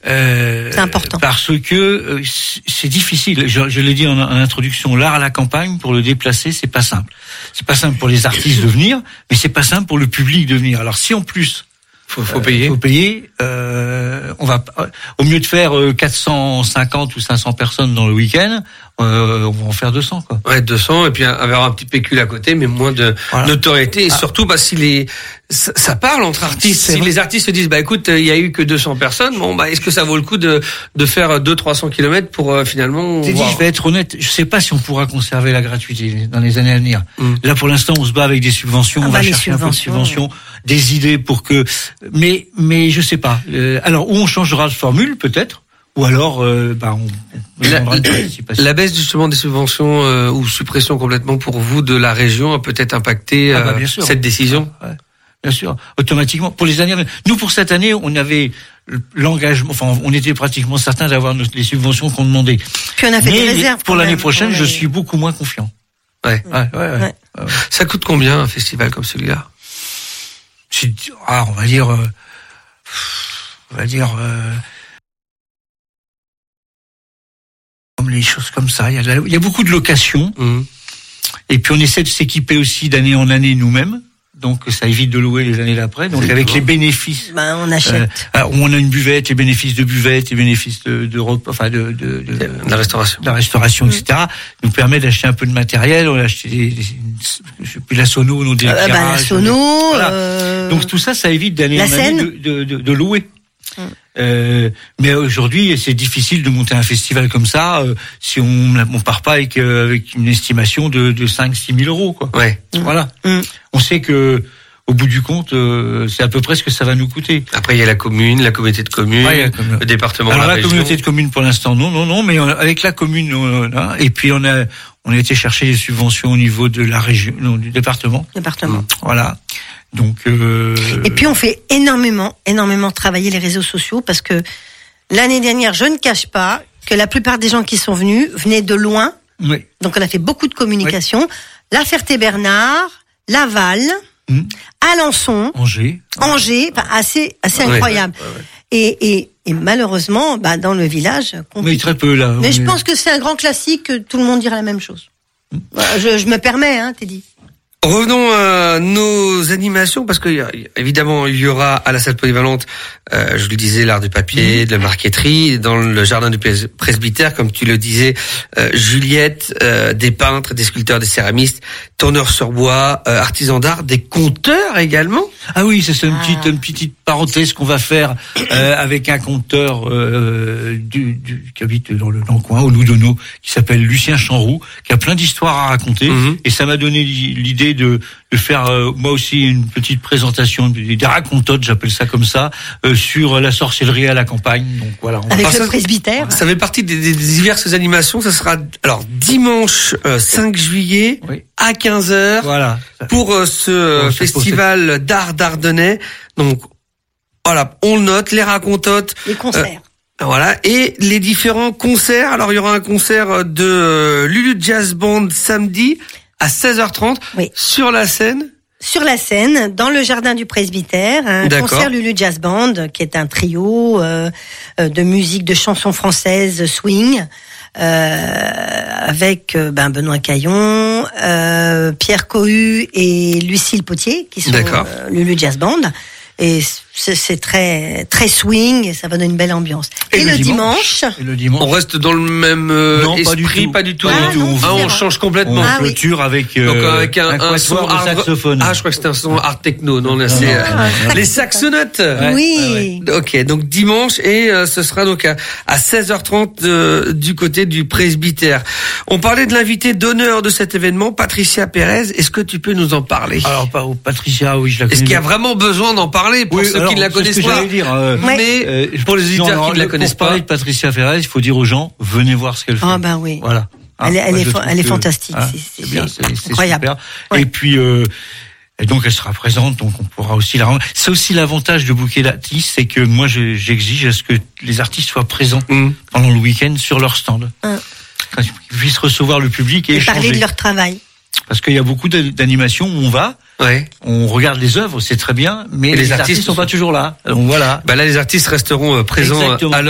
C'est important. Parce que c'est difficile. Je l'ai dit en introduction, l'art à la campagne, pour le déplacer, c'est pas simple. C'est pas simple pour les artistes de venir, mais c'est pas simple pour le public de venir. Alors si en plus faut payer. On va, au mieux de faire 450 ou 500 personnes dans le week-end, on va en faire 200, quoi. Ouais, 200, et puis avoir un petit pécule à côté, mais moins de notoriété, et surtout, ça parle entre artistes. Si les artistes se disent, écoute, il y a eu que 200 personnes, est-ce que ça vaut le coup de faire 200-300 kilomètres pour, finalement, je vais être honnête, je sais pas si on pourra conserver la gratuité dans les années à venir. Là, pour l'instant, on se bat avec des subventions, on va chercher un peu de subventions, des idées pour que, mais je sais pas. Alors, où on changera de formule, peut-être, ou alors, la baisse justement des subventions ou suppression complètement pour vous de la région a peut-être impacté cette décision. Ouais, bien sûr, automatiquement. Pour les années, nous pour cette année, on avait l'engagement, on était pratiquement certains d'avoir les subventions qu'on demandait. Puis on a fait des réserves. Pour l'année prochaine, je suis beaucoup moins confiant. Ouais. Ça coûte combien un festival comme celui-là? On va dire. Les choses comme ça. Il y a beaucoup de locations. Et puis on essaie de s'équiper aussi d'année en année nous-mêmes. Donc ça évite de louer les années d'après. Donc avec les bénéfices. On achète. On a une buvette, les bénéfices de buvette, les bénéfices de la restauration. De la restauration, etc. nous permet d'acheter un peu de matériel. On a acheté la sono, nos éclairages. La sono. Voilà. Donc tout ça évite d'année en année de louer. Mais aujourd'hui, c'est difficile de monter un festival comme ça si on part pas avec une estimation de 5-6 000 euros, quoi. Ouais. Voilà. On sait que au bout du compte, c'est à peu près ce que ça va nous coûter. Après, il y a la commune, la communauté de communes, le département, alors, la région. Communauté de communes pour l'instant, non, mais avec la commune, et puis on a été chercher des subventions au niveau de la région, du département. Voilà. Donc et puis on fait énormément travailler les réseaux sociaux, parce que l'année dernière, je ne cache pas que la plupart des gens qui sont venus venaient de loin. Oui. Donc on a fait beaucoup de communication. Oui. La Ferté-Bernard, Laval, Alençon, Angers, assez incroyable. Et malheureusement, bah, dans le village, mais très peu là. Mais je pense que c'est un grand classique, que tout le monde dira la même chose. Je me permets, Teddy. Revenons à nos animations, parce que évidemment il y aura à la salle polyvalente, je le disais, l'art du papier, de la marqueterie, dans le jardin du presbytère, comme tu le disais, Juliette, des peintres, des sculpteurs, des céramistes, tourneurs sur bois, artisans d'art, des conteurs également. Ah oui, c'est une petite parenthèse qu'on va faire avec un conteur qui habite dans le coin, au Loudonneau, qui s'appelle Lucien Chanroux, qui a plein d'histoires à raconter, et ça m'a donné l'idée de faire moi aussi une petite présentation des racontotes, j'appelle ça comme ça, sur la sorcellerie à la campagne. Donc voilà. Avec le presbytère. Ça fait partie des diverses animations. Ça sera alors dimanche 5 juillet à 15h. Voilà. Pour ce festival d'art d'Ardennais. Donc voilà, on le note, les racontotes, les concerts. Voilà, et les différents concerts. Alors il y aura un concert de Lulu Jazz Band samedi à 16h30 sur la scène. Sur la scène, dans le jardin du presbytère, un concert Lulu Jazz Band, qui est un trio de musique, de chansons françaises swing, avec Benoît Caillon, Pierre Cohu et Lucille Potier, qui sont Lulu Jazz Band. Et c'est très très swing, et ça va donner une belle ambiance. Et le dimanche, on reste dans le même esprit, pas du tout. On change complètement. On clôture avec un son de saxophone. Je crois que c'était un son art techno. Non, là c'est les saxonotes. Oui. Ok, donc dimanche, et ce sera donc à 16h30 du côté du presbytère. On parlait de l'invité d'honneur de cet événement, Patricia Pérez. Est-ce que tu peux nous en parler? Alors Patricia, oui, je la connais. Est-ce qu'il y a vraiment besoin d'en parler pour ceux qui ne la connaissent pas? Mais pour les auditeurs qui ne la connaissent pas. Pour parler de Patricia Pérez, il faut dire aux gens, venez voir ce qu'elle fait. Ah ben oui. Voilà. Elle est fantastique. C'est bien, c'est incroyable. Super. Et puis et donc elle sera présente, donc on pourra aussi la rendre. C'est aussi l'avantage de Bouquet d'artistes, c'est que moi j'exige à ce que les artistes soient présents pendant le week-end sur leur stand, qu'ils puissent recevoir le public et échanger. Parler de leur travail. Parce qu'il y a beaucoup d'animations où on va, on regarde les œuvres, c'est très bien, mais les artistes sont pas toujours là. Donc voilà. Là, les artistes resteront présents à leur